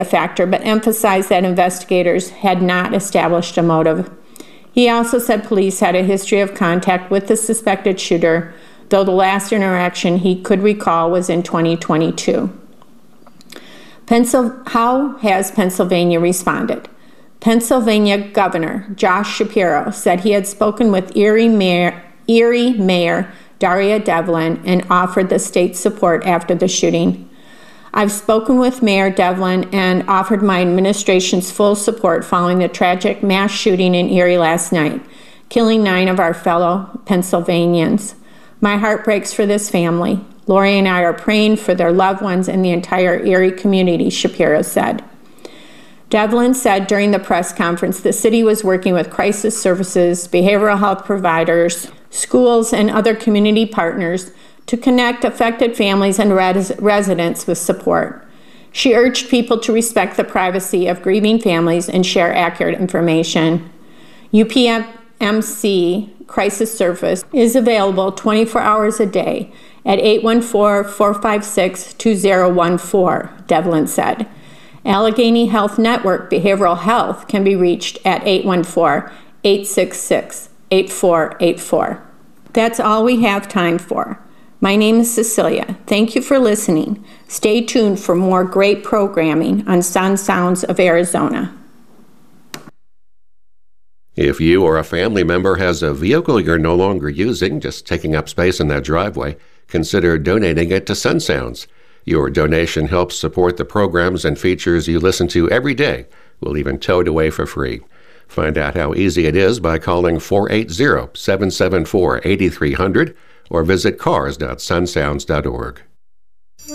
a factor, but emphasized that investigators had not established a motive. He also said police had a history of contact with the suspected shooter, though the last interaction he could recall was in 2022. How has Pennsylvania responded? Pennsylvania Governor Josh Shapiro said he had spoken with Erie Mayor Daria Devlin and offered the state's support after the shooting. I've spoken with Mayor Devlin and offered my administration's full support following the tragic mass shooting in Erie last night, killing 9 of our fellow Pennsylvanians. My heart breaks for this family. Lori and I are praying for their loved ones and the entire Erie community, Shapiro said. Devlin said during the press conference the city was working with crisis services, behavioral health providers, schools, and other community partners to connect affected families and residents with support. She urged people to respect the privacy of grieving families and share accurate information. UPMC Crisis Service is available 24 hours a day at 814-456-2014, Devlin said. Allegheny Health Network Behavioral Health can be reached at 814-866-8484. That's all we have time for. My name is Cecilia. Thank you for listening. Stay tuned for more great programming on Sun Sounds of Arizona. If you or a family member has a vehicle you're no longer using, just taking up space in that driveway, consider donating it to Sun Sounds. Your donation helps support the programs and features you listen to every day. We'll even tow it away for free. Find out how easy it is by calling 480-774-8300 or visit cars.sunsounds.org.